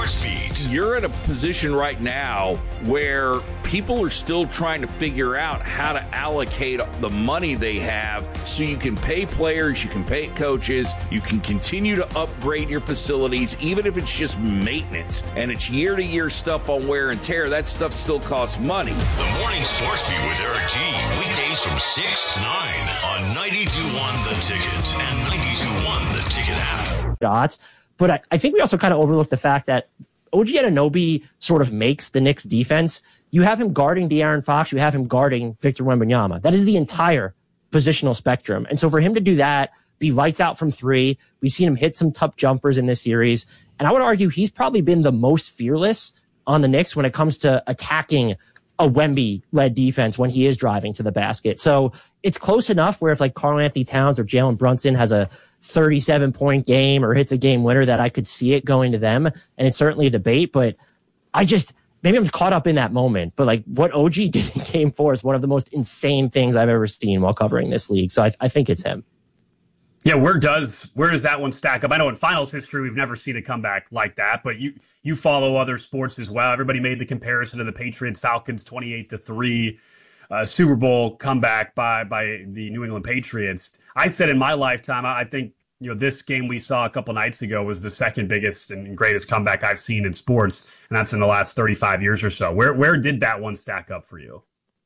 Sports Beat. You're at a position right now where people are still trying to figure out how to allocate the money they have so you can pay players, you can pay coaches, you can continue to upgrade your facilities, even if it's just maintenance and it's year-to-year stuff on wear and tear. That stuff still costs money. The Morning Sports Beat with Eric G. Weekdays from 6 to 9 on 92.1 The Ticket and 92.1 The Ticket app. Dots. But I think we also kind of overlooked the fact that OG Anunoby sort of makes the Knicks defense. You have him guarding De'Aaron Fox. You have him guarding Victor Wembanyama. That is the entire positional spectrum. And so for him to do that, be lights out from three, we've seen him hit some tough jumpers in this series. And I would argue he's probably been the most fearless on the Knicks when it comes to attacking a Wemby-led defense when he is driving to the basket. So it's close enough where if like Karl-Anthony Towns or Jalen Brunson has a 37-point game or hits a game winner that I could see it going to them. And it's certainly a debate, but maybe I'm caught up in that moment. But like what OG did in game 4 is one of the most insane things I've ever seen while covering this league. So I think it's him. Yeah, where does that one stack up? I know in finals history, we've never seen a comeback like that, but you follow other sports as well. Everybody made the comparison to the Patriots-Falcons 28-3 Super Bowl comeback by the New England Patriots. I said in my lifetime, I think this game we saw a couple nights ago was the second biggest and greatest comeback I've seen in sports, and that's in the last 35 years or so. Where did that one stack up for you?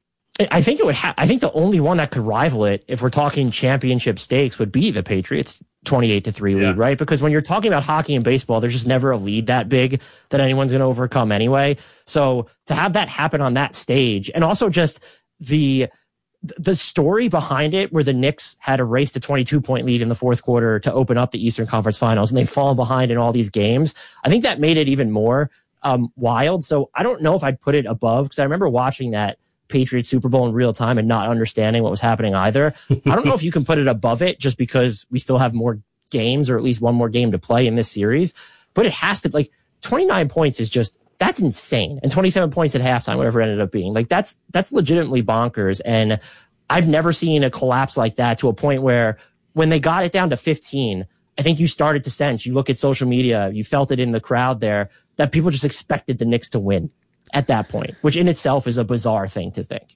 I think I think the only one that could rival it, if we're talking championship stakes, would be the Patriots 28-3 lead, right? Because when you're talking about hockey and baseball, there's just never a lead that big that anyone's going to overcome anyway. So to have that happen on that stage, and also just the story behind it, where the Knicks had a race to 22-point lead in the fourth quarter to open up the Eastern Conference Finals, and they've fallen behind in all these games. I think that made it even more wild. So I don't know if I'd put it above, because I remember watching that Patriots Super Bowl in real time and not understanding what was happening either. I don't know if you can put it above it just because we still have more games, or at least one more game to play in this series, but it has to, like, 29 points is just, that's insane. And 27 points at halftime, whatever it ended up being, like that's legitimately bonkers. And I've never seen a collapse like that, to a point where when they got it down to 15, I think you started to sense, you look at social media, you felt it in the crowd there, that people just expected the Knicks to win at that point, which in itself is a bizarre thing to think.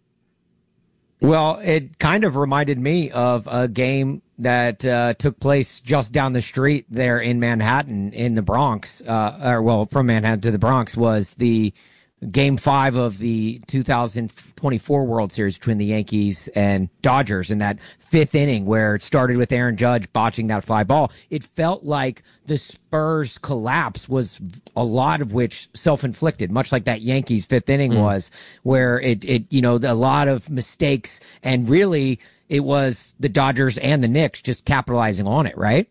Well, it kind of reminded me of a game that took place just down the street there in Manhattan, in the Bronx, from Manhattan to the Bronx, was the Game 5 of the 2024 World Series between the Yankees and Dodgers, in that fifth inning where it started with Aaron Judge botching that fly ball. It felt like the Spurs collapse was a lot of which self-inflicted, much like that Yankees fifth inning was, where it a lot of mistakes, and really it was the Dodgers and the Knicks just capitalizing on it, right?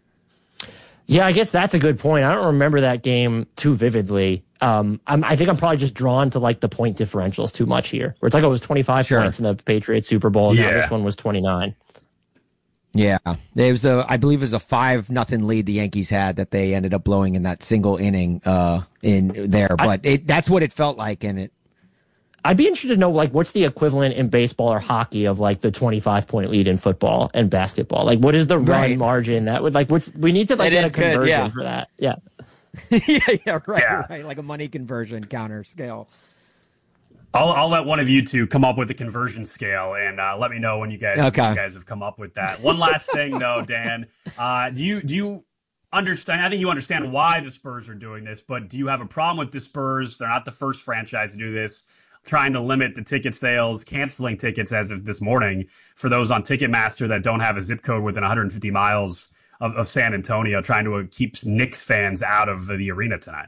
Yeah, I guess that's a good point. I don't remember that game too vividly. I think I'm probably just drawn to like the point differentials too much here, where it's like it was 25 points in the Patriots Super Bowl, and now this one was 29. Yeah, it was I believe it was a 5-0 lead the Yankees had that they ended up blowing in that single inning in there. But that's what it felt like in it. I'd be interested to know, like, what's the equivalent in baseball or hockey of like the 25-point lead in football and basketball? Like, what is the run margin that would, like, we need to like get a conversion for that. Yeah. Right. Like a money conversion counter scale. I'll let one of you two come up with a conversion scale, and let me know when you guys have come up with that. One last thing, though, Dan. Do you understand? I think you understand why the Spurs are doing this, but do you have a problem with the Spurs? They're not the first franchise to do this, trying to limit the ticket sales, canceling tickets as of this morning for those on Ticketmaster that don't have a zip code within 150 miles of San Antonio, trying to keep Knicks fans out of the arena tonight.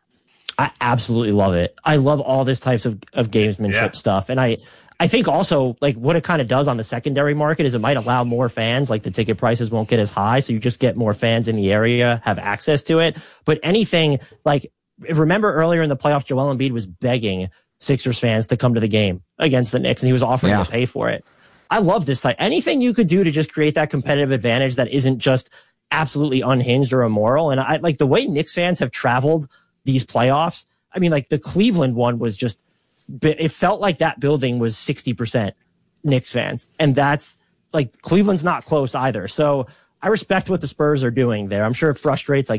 I absolutely love it. I love all this types of gamesmanship stuff. And I think also, like, what it kind of does on the secondary market is it might allow more fans, like the ticket prices won't get as high, so you just get more fans in the area, have access to it. But anything, like, remember earlier in the playoffs, Joel Embiid was begging Sixers fans to come to the game against the Knicks, and he was offering to pay for it. I love this type. Anything you could do to just create that competitive advantage that isn't just absolutely unhinged or immoral. And I like the way Knicks fans have traveled these playoffs. I mean, like the Cleveland one was just, it felt like that building was 60% Knicks fans. And that's like, Cleveland's not close either. So I respect what the Spurs are doing there. I'm sure it frustrates like